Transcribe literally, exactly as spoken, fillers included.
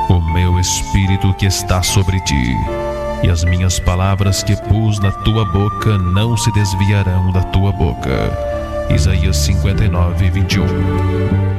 o meu espírito que está sobre ti, e as minhas palavras que pus na tua boca não se desviarão da tua boca. Isaías cinquenta e nove, vinte e um.